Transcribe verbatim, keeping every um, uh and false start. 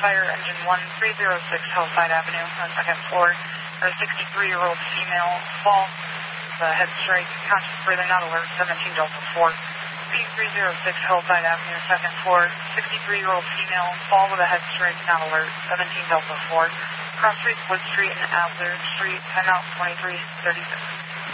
fire engine one three zero six Hillside Avenue on the second floor. A sixty-three-year-old female fall, the head straight, conscious breathing, not alert, seventeen Delta four. P three zero six Hillside Avenue, second floor, sixty-three-year-old female fall with a head straight, not alert, seventeen Delta four. Cross Street, Wood Street, and Adler Street, timeout twenty-three thirty-six.